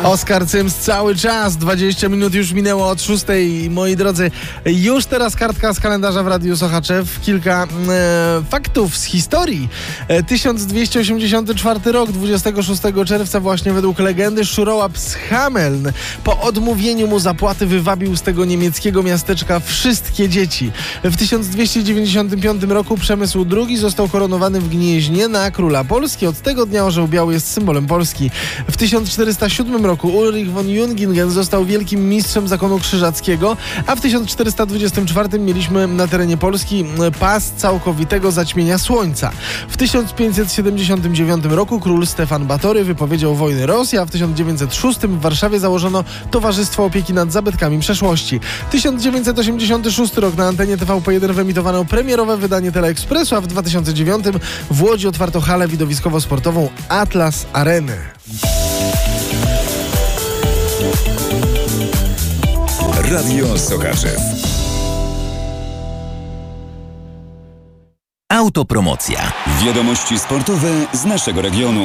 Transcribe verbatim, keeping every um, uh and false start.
Oskar Cyms cały czas, dwadzieścia minut już minęło od szóstej. Moi drodzy, już teraz kartka z kalendarza w Radiu Sochaczew. Kilka e, faktów z historii. E, tysiąc dwieście osiemdziesiąty czwarty rok, dwudziestego szóstego czerwca, właśnie według legendy, szurołap z Hameln po odmówieniu mu zapłaty wywabił z tego niemieckiego miasteczka wszystkie dzieci. W tysiąc dwieście dziewięćdziesiątym piątym roku Przemysł drugi został koronowany w Gnieźnie na króla Polski. Od tego dnia orzeł biały jest symbolem Polski. W tysiąc czterysta siódmym roku Ulrich von Jungingen został wielkim mistrzem zakonu krzyżackiego, a w tysiąc czterysta dwudziestym czwartym mieliśmy na terenie Polski pas całkowitego zaćmienia słońca. W tysiąc pięćset siedemdziesiątym dziewiątym roku król Stefan Batory wypowiedział wojnę Rosji, a w tysiąc dziewięćset szóstym w Warszawie założono Towarzystwo Opieki nad Zabytkami Przeszłości. tysiąc dziewięćset osiemdziesiąty szósty rok, na antenie T V P jeden wyemitowano premierowe wydanie Teleekspresu, a w dwa tysiące dziewiątym w Łodzi otwarto halę widowiskowo-sportową Atlas Arenę. Radio Sochaczew. Autopromocja. Wiadomości sportowe z naszego regionu.